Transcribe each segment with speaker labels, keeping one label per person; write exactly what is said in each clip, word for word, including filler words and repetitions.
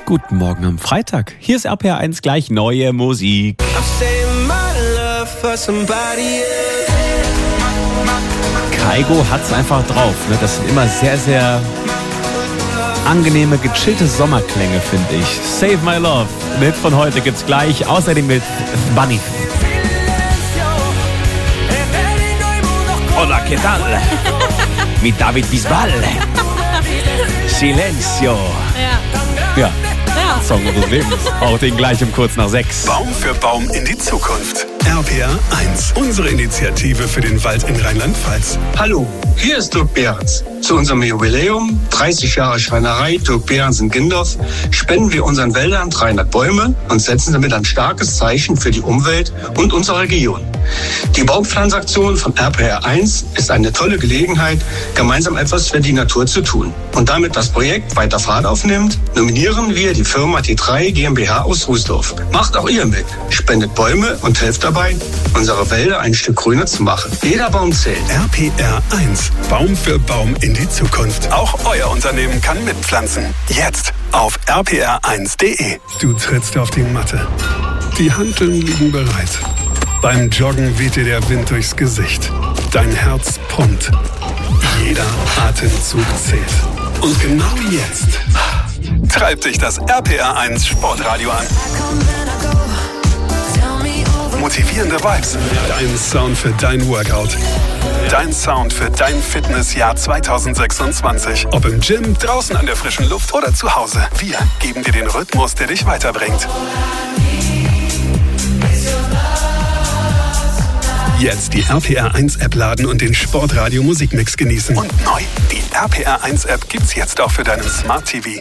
Speaker 1: Guten Morgen am Freitag. Hier ist R P R eins gleich neue Musik. Kygo hat's einfach drauf. Ne? Das sind immer sehr, sehr angenehme, gechillte Sommerklänge, finde ich. Save My Love. Mit von heute gibt's gleich. Außerdem mit Bunny. Hola, ¿qué tal? Mit David Bisbal. Silencio. Ja. Ja. Ja. Song unseres Lebens. Auch den gleich um kurz nach sechs.
Speaker 2: Baum für Baum in die Zukunft. R P R eins, unsere Initiative für den Wald in Rheinland-Pfalz.
Speaker 3: Hallo, hier ist Dirk Behrens. Zu unserem Jubiläum, dreißig Jahre Schreinerei Dirk Behrens in Gindorf, spenden wir unseren Wäldern dreihundert Bäume und setzen damit ein starkes Zeichen für die Umwelt und unsere Region. Die Baumpflanzaktion von R P R eins ist eine tolle Gelegenheit, gemeinsam etwas für die Natur zu tun. Und damit das Projekt weiter Fahrt aufnimmt, nominieren wir die Firma T drei GmbH aus Rußdorf. Macht auch ihr mit, spendet Bäume und helft dabei, unsere Wälder ein Stück grüner zu machen. Jeder Baum zählt.
Speaker 2: R P R eins, Baum für Baum in die Zukunft. Auch euer Unternehmen kann mitpflanzen. Jetzt auf r p r eins punkt d e. Du trittst auf die Matte. Die Hanteln liegen bereit. Beim Joggen weht dir der Wind durchs Gesicht. Dein Herz pumpt. Jeder Atemzug zählt. Und genau jetzt treibt dich das R P R eins Sportradio an. Motivierende Vibes. Dein Sound für dein Workout. Dein Sound für dein Fitnessjahr zwanzig sechsundzwanzig. Ob im Gym, draußen an der frischen Luft oder zu Hause. Wir geben dir den Rhythmus, der dich weiterbringt. Jetzt die R P R eins App laden und den Sportradio Musikmix genießen. Und neu, die R P R eins App gibt's jetzt auch für deinen Smart T V.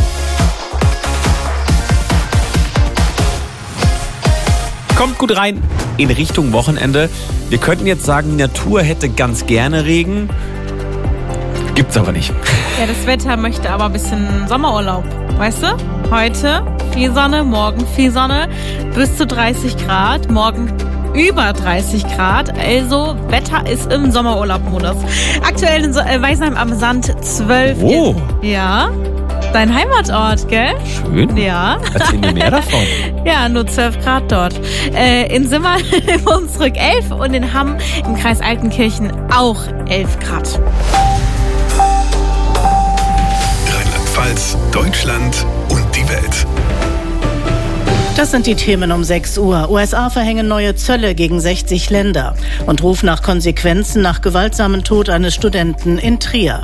Speaker 1: Kommt gut rein in Richtung Wochenende. Wir könnten jetzt sagen, die Natur hätte ganz gerne Regen. Gibt's aber nicht.
Speaker 4: Ja, das Wetter möchte aber ein bisschen Sommerurlaub. Weißt du? Heute viel Sonne, morgen viel Sonne, bis zu dreißig Grad, morgen über dreißig Grad, also Wetter ist im Sommerurlaubmodus. Aktuell in so- äh, Weißenheim am Sand zwölf.
Speaker 1: Oh.
Speaker 4: Ja, dein Heimatort, gell?
Speaker 1: Schön.
Speaker 4: Ja.
Speaker 1: Erzähl mir mehr davon.
Speaker 4: Ja, nur zwölf Grad dort. Äh, in Simmer im Hunsrück elf und in Hamm im Kreis Altenkirchen auch elf Grad.
Speaker 2: Rheinland-Pfalz, Deutschland und die Welt.
Speaker 5: Das sind die Themen um sechs Uhr. U S A verhängen neue Zölle gegen sechzig Länder und rufen nach Konsequenzen nach gewaltsamen Tod eines Studenten in Trier.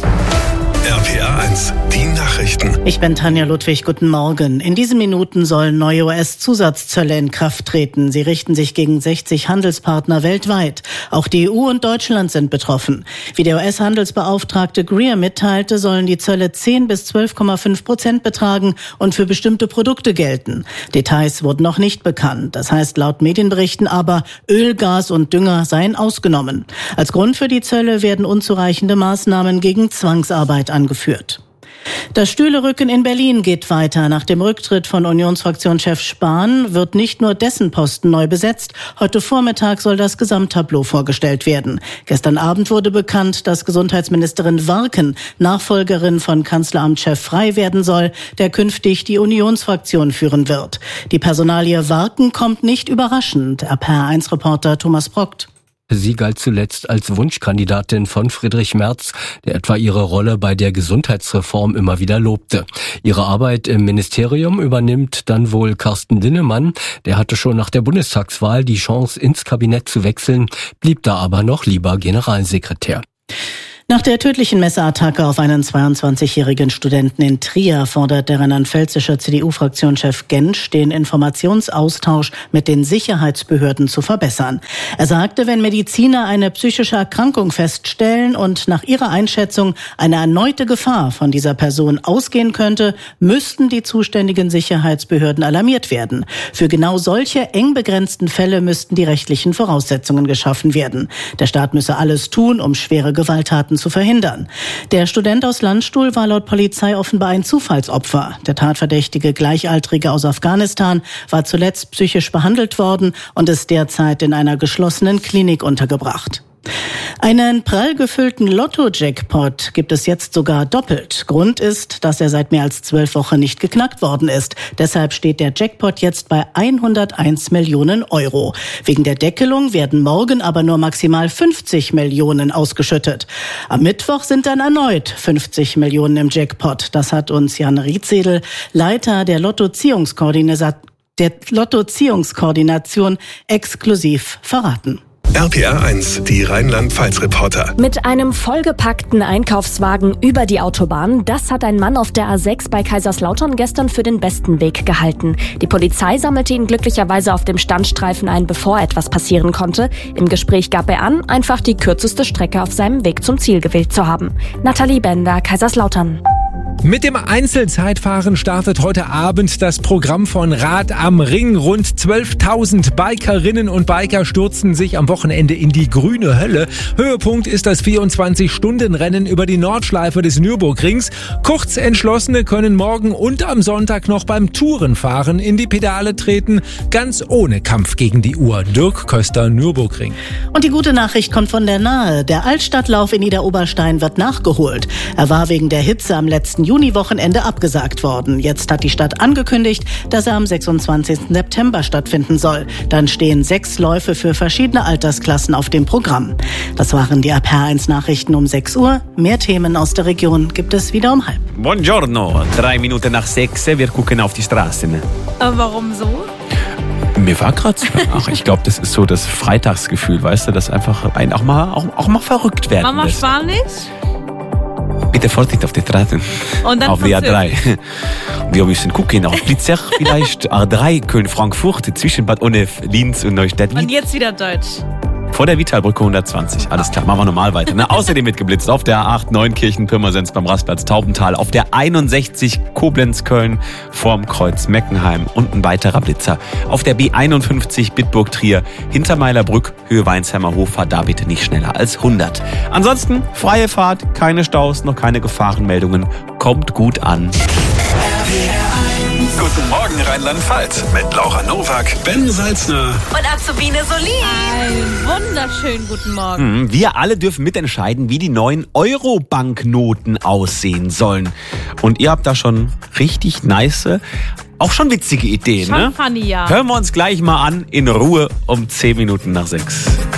Speaker 2: R P R eins, die Nachrichten.
Speaker 5: Ich bin Tanja Ludwig, guten Morgen. In diesen Minuten sollen neue U S-Zusatzzölle in Kraft treten. Sie richten sich gegen sechzig Handelspartner weltweit. Auch die E U und Deutschland sind betroffen. Wie der U S-Handelsbeauftragte Greer mitteilte, sollen die Zölle zehn bis zwölf Komma fünf Prozent betragen und für bestimmte Produkte gelten. Details wurden noch nicht bekannt. Das heißt laut Medienberichten aber, Öl, Gas und Dünger seien ausgenommen. Als Grund für die Zölle werden unzureichende Maßnahmen gegen Zwangsarbeit angeführt. Das Stühlerücken in Berlin geht weiter. Nach dem Rücktritt von Unionsfraktionschef Spahn wird nicht nur dessen Posten neu besetzt. Heute Vormittag soll das Gesamttableau vorgestellt werden. Gestern Abend wurde bekannt, dass Gesundheitsministerin Warken Nachfolgerin von Kanzleramtschef Frey werden soll, der künftig die Unionsfraktion führen wird. Die Personalie Warken kommt nicht überraschend. R P R eins Reporter Thomas Brockt.
Speaker 6: Sie galt zuletzt als Wunschkandidatin von Friedrich Merz, der etwa ihre Rolle bei der Gesundheitsreform immer wieder lobte. Ihre Arbeit im Ministerium übernimmt dann wohl Carsten Linnemann. Der hatte schon nach der Bundestagswahl die Chance, ins Kabinett zu wechseln, blieb da aber noch lieber Generalsekretär.
Speaker 5: Nach der tödlichen Messerattacke auf einen zweiundzwanzigjährigen Studenten in Trier fordert der rheinland-pfälzische C D U-Fraktionschef Gentsch, den Informationsaustausch mit den Sicherheitsbehörden zu verbessern. Er sagte, wenn Mediziner eine psychische Erkrankung feststellen und nach ihrer Einschätzung eine erneute Gefahr von dieser Person ausgehen könnte, müssten die zuständigen Sicherheitsbehörden alarmiert werden. Für genau solche eng begrenzten Fälle müssten die rechtlichen Voraussetzungen geschaffen werden. Der Staat müsse alles tun, um schwere Gewalttaten zu verhindern. Der Student aus Landstuhl war laut Polizei offenbar ein Zufallsopfer. Der tatverdächtige Gleichaltrige aus Afghanistan war zuletzt psychisch behandelt worden und ist derzeit in einer geschlossenen Klinik untergebracht. Einen prall gefüllten Lotto-Jackpot gibt es jetzt sogar doppelt. Grund ist, dass er seit mehr als zwölf Wochen nicht geknackt worden ist. Deshalb steht der Jackpot jetzt bei hunderteins Millionen Euro. Wegen der Deckelung werden morgen aber nur maximal fünfzig Millionen ausgeschüttet. Am Mittwoch sind dann erneut fünfzig Millionen im Jackpot. Das hat uns Jan Riedsedel, Leiter der Lotto-Ziehungskoordination, der Lotto-Ziehungskoordination, exklusiv verraten.
Speaker 2: R P R eins, die Rheinland-Pfalz-Reporter.
Speaker 7: Mit einem vollgepackten Einkaufswagen über die Autobahn, das hat ein Mann auf der A sechs bei Kaiserslautern gestern für den besten Weg gehalten. Die Polizei sammelte ihn glücklicherweise auf dem Standstreifen ein, bevor etwas passieren konnte. Im Gespräch gab er an, einfach die kürzeste Strecke auf seinem Weg zum Ziel gewählt zu haben. Nathalie Bender, Kaiserslautern.
Speaker 8: Mit dem Einzelzeitfahren startet heute Abend das Programm von Rad am Ring. Rund zwölftausend Bikerinnen und Biker stürzen sich am Wochenende in die grüne Hölle. Höhepunkt ist das vierundzwanzig-Stunden-Rennen über die Nordschleife des Nürburgrings. Kurzentschlossene können morgen und am Sonntag noch beim Tourenfahren in die Pedale treten, ganz ohne Kampf gegen die Uhr. Dirk Köster, Nürburgring.
Speaker 5: Und die gute Nachricht kommt von der Nahe. Der Altstadtlauf in Niederoberstein wird nachgeholt. Er war wegen der Hitze am letzten Juni-Wochenende abgesagt worden. Jetzt hat die Stadt angekündigt, dass er am sechsundzwanzigsten September stattfinden soll. Dann stehen sechs Läufe für verschiedene Altersklassen auf dem Programm. Das waren die R P R eins Nachrichten um sechs Uhr. Mehr Themen aus der Region gibt es wieder um halb.
Speaker 1: Buongiorno, drei Minuten nach sechs. Wir gucken auf die Straßen.
Speaker 4: Aber warum so?
Speaker 1: Mir war gerade, ach, ich glaube, das ist so das Freitagsgefühl, weißt du, das einfach ein, auch mal, auch, auch mal verrückt werden
Speaker 4: Mama
Speaker 1: lässt.
Speaker 4: Spanisch?
Speaker 1: Bitte Vorsicht auf die Straßen.
Speaker 4: Und dann
Speaker 1: auf die A drei. Wir müssen gucken, auf Blitzer vielleicht, A drei, Köln-Frankfurt, zwischen Bad Onnev, Linz und Neustadt.
Speaker 4: Und jetzt wieder Deutsch.
Speaker 1: Vor der Vitalbrücke hundertzwanzig. Alles klar, machen wir normal weiter. Na, außerdem mitgeblitzt auf der A acht Neunkirchen Pirmasens beim Rastplatz Taubental, auf der einundsechzig Koblenz-Köln vorm Kreuz Meckenheim und ein weiterer Blitzer. Auf der B einundfünfzig Bitburg-Trier hinter Meilerbrück, Höhe Weinsheimer Hofer, da bitte nicht schneller als hundert. Ansonsten freie Fahrt, keine Staus, noch keine Gefahrenmeldungen. Kommt gut an.
Speaker 2: Guten Morgen Rheinland-Pfalz mit Laura Nowak, Ben Salzner
Speaker 7: Und Azubine Solin.
Speaker 4: Einen wunderschönen guten Morgen.
Speaker 1: Wir alle dürfen mitentscheiden, wie die neuen Euro-Banknoten aussehen sollen. Und ihr habt da schon richtig nice, auch schon witzige Ideen,
Speaker 4: Schon
Speaker 1: ne?
Speaker 4: funny, ja.
Speaker 1: Hören wir uns gleich mal an, in Ruhe um zehn Minuten nach sechs.